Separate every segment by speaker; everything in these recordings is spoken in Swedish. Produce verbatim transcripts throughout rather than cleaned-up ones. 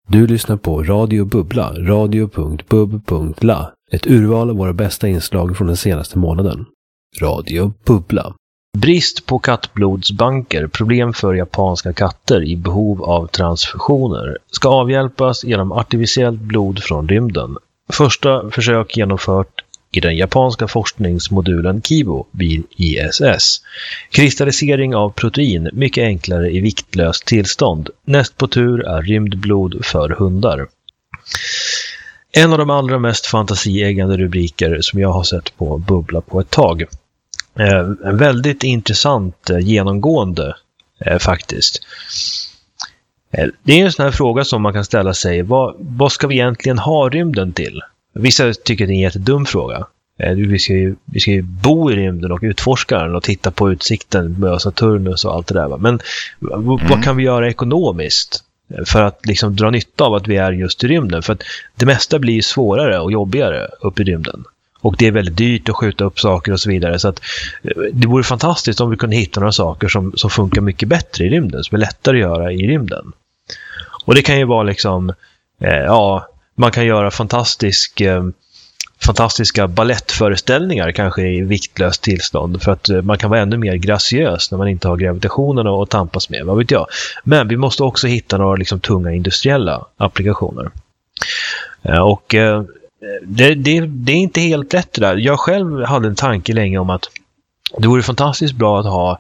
Speaker 1: Du lyssnar på Radio Bubbla, radio punkt bub punkt la. Ett urval av våra bästa inslag från den senaste månaden. Radio Bubbla. Brist på kattblodsbanker, problem för japanska katter i behov av transfusioner, ska avhjälpas genom artificiellt blod från rymden. Första försök genomfört i den japanska forskningsmodulen Kibo vid I S S. Kristallisering av protein mycket enklare i viktlöst tillstånd. Näst på tur är rymdblod för hundar. En av de allra mest fantasieggande rubriker som jag har sett på Bubbla på ett tag. Eh, en väldigt intressant eh, genomgående eh, faktiskt. Eh, det är en sån här fråga som man kan ställa sig. Vad, vad ska vi egentligen ha rymden till? Vissa tycker det är en jättedum fråga. Eh, vi, ska ju, vi ska ju bo i rymden och utforska den och titta på utsikten med Saturnus och allt det där. Va? Men v- mm. vad kan vi göra ekonomiskt för att liksom dra nytta av att vi är just i rymden? För att det mesta blir svårare och jobbigare upp i rymden. Och det är väldigt dyrt att skjuta upp saker och så vidare. Så att det vore fantastiskt om vi kunde hitta några saker som, som funkar mycket bättre i rymden. Som är lättare att göra i rymden. Och det kan ju vara liksom... Eh, ja, man kan göra fantastisk, eh, fantastiska ballettföreställningar kanske i viktlöst tillstånd. För att eh, man kan vara ännu mer graciös när man inte har gravitationen att tampas med. Vad vet jag. Men vi måste också hitta några liksom, tunga industriella applikationer. Eh, och... Eh, Det, det, det är inte helt lätt det där. Jag själv hade en tanke länge om att det vore fantastiskt bra att ha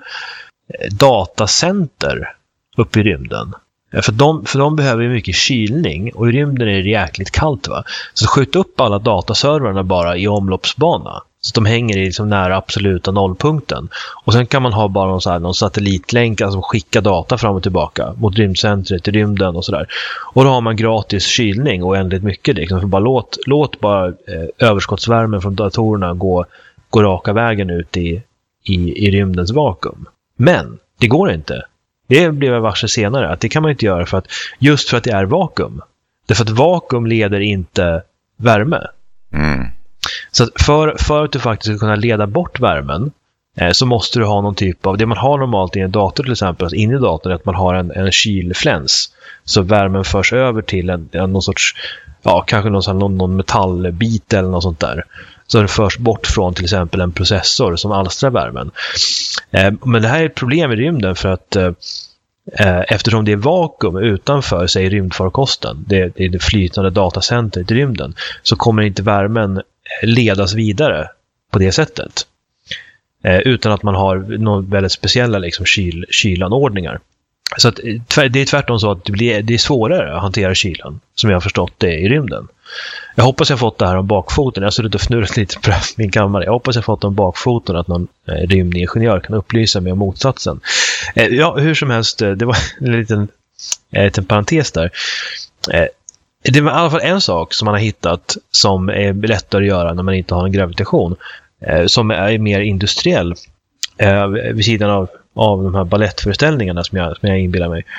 Speaker 1: datacenter uppe i rymden. För de, för de behöver ju mycket kylning och i rymden är det jäkligt kallt, va? Så skjut upp alla dataservrarna bara i omloppsbana. Så de hänger i liksom nära absoluta nollpunkten. Och sen kan man ha bara någon, så här, någon satellitlänk som skickar data fram och tillbaka mot rymdcentret i rymden och sådär. Och då har man gratis kylning och ändligt mycket. Liksom. För bara låt, låt bara eh, överskottsvärmen från datorerna gå, gå raka vägen ut i, i, i rymdens vakuum. Men det går inte. Det blev jag varse senare att det kan man inte göra för att, just för att det är vakuum. Därför att vakuum leder inte värme.
Speaker 2: Mm.
Speaker 1: Så att för, för att du faktiskt ska kunna leda bort värmen eh, så måste du ha någon typ av, det man har normalt i en dator till exempel, alltså in i datorn, att man har en, en kylfläns. Så värmen förs över till en, en, någon sorts, ja kanske någon, någon, någon metallbit eller något sånt där. Så den förs bort från till exempel en processor som alstrar värmen. Eh, men det här är ett problem i rymden för att eh, eftersom det är vakuum utanför sig rymdfarkosten, det, det är det flytande datacentret i rymden, så kommer inte värmen ledas vidare på det sättet. Eh, utan att man har några väldigt speciella liksom, kyl, kylanordningar. Så att, det är tvärtom så att det, blir, det är svårare att hantera kylan, som jag har förstått det i rymden. Jag hoppas jag har fått det här om bakfoten. Jag har suttit och fnurrat lite på min kammare. Jag hoppas jag har fått om bakfoten att någon eh, rymdingenjör kan upplysa mig om motsatsen. Eh, ja, hur som helst, det var en liten, en liten parentes där. Eh, det var i alla fall en sak som man har hittat som är lättare att göra när man inte har en gravitation. Eh, som är mer industriell. Eh, vid sidan av, av de här ballettföreställningarna som jag, som jag inbillar mig.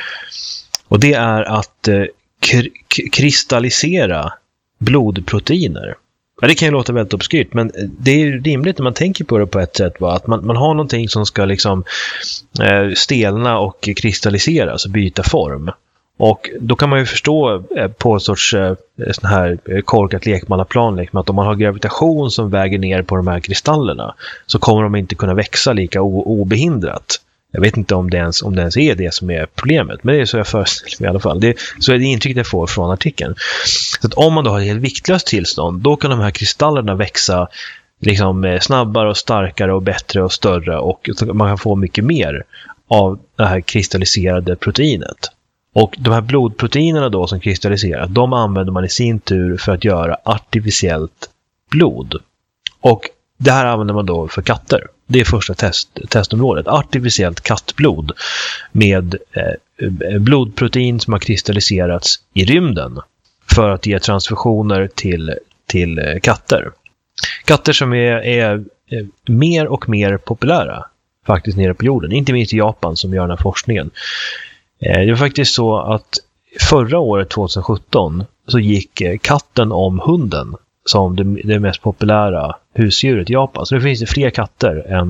Speaker 1: Och det är att eh, kr- kristallisera blodproteiner. Ja, det kan ju låta väldigt obskyrt, men det är rimligt när man tänker på det på ett sätt, va? Att man, man har någonting som ska liksom eh, stelna och kristalliseras och byta form. Och då kan man ju förstå eh, på en sorts eh, sån här korkat lekmannaplan liksom, att om man har gravitation som väger ner på de här kristallerna så kommer de inte kunna växa lika o- obehindrat. Jag vet inte om det, ens, om det ens är det som är problemet, men det är så jag föreställer mig i alla fall. Det, så är det intrycket jag får från artikeln. Så att om man då har ett helt viktlöst tillstånd, då kan de här kristallerna växa liksom snabbare och starkare och bättre och större, och man kan få mycket mer av det här kristalliserade proteinet. Och de här blodproteinerna då som kristalliseras, de använder man i sin tur för att göra artificiellt blod. Och det här använder man då för katter. Det är första test, testområdet. Artificiellt kattblod med eh, blodprotein som har kristalliserats i rymden för att ge transfusioner till, till eh, katter. Katter som är, är eh, mer och mer populära faktiskt nere på jorden. Inte minst i Japan som gör den här forskningen. Eh, det var faktiskt så att förra året tjugohundrasjutton så gick eh, katten om hunden som det, det mest populära husdjuret i Japan. Så nu finns det fler katter än